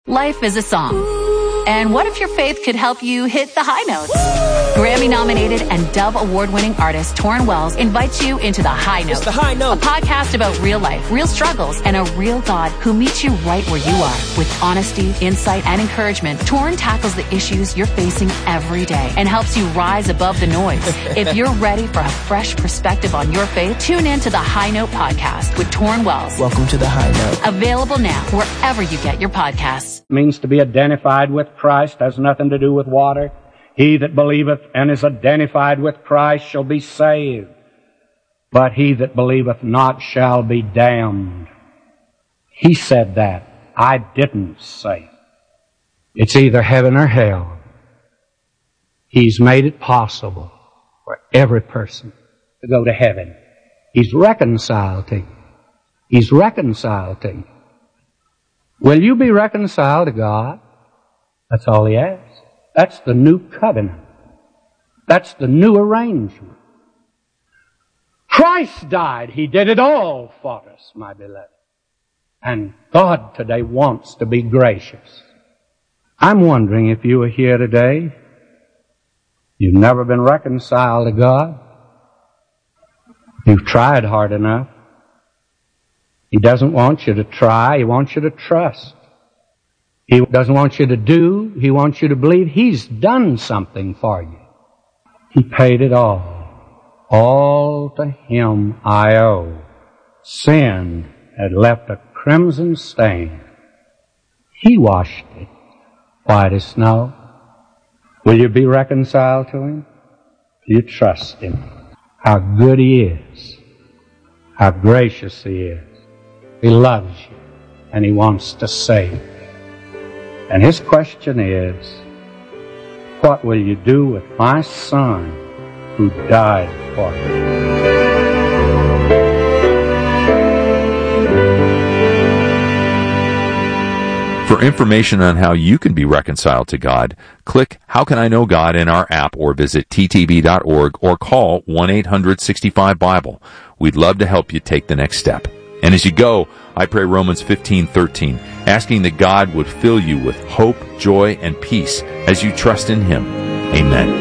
Life is a song. And what if your faith could help you hit the high notes? Grammy-nominated and Dove Award-winning artist Torrin Wells invites you into The High Note. It's The High Note. A podcast about real life, real struggles, and a real God who meets you right where you are. With honesty, insight, and encouragement, Torrin tackles the issues you're facing every day and helps you rise above the noise. If you're ready for a fresh perspective on your faith, tune in to The High Note podcast with Torrin Wells. Welcome to The High Note. Available now wherever you get your podcasts. Means to be identified with Christ, has nothing to do with water. He that believeth and is identified with Christ shall be saved, but he that believeth not shall be damned. He said that. I didn't say it. It's either heaven or hell. He's made it possible for every person to go to heaven. He's reconciled to you. He's reconciled to you. Will you be reconciled to God? That's all He asks. That's the new covenant. That's the new arrangement. Christ died. He did it all for us, my beloved. And God today wants to be gracious. I'm wondering if you are here today, you've never been reconciled to God. You've tried hard enough. He doesn't want you to try. He wants you to trust. He doesn't want you to do. He wants you to believe He's done something for you. He paid it all. All to Him I owe. Sin had left a crimson stain. He washed it white as snow. Will you be reconciled to Him? Do you trust Him? How good He is. How gracious He is. He loves you, and He wants to save you. And His question is, what will you do with my Son who died for you? For information on how you can be reconciled to God, click How Can I Know God in our app or visit ttb.org or call 1-800-65-BIBLE. We'd love to help you take the next step. And as you go, I pray Romans 15:13, asking that God would fill you with hope, joy, and peace as you trust in Him. Amen.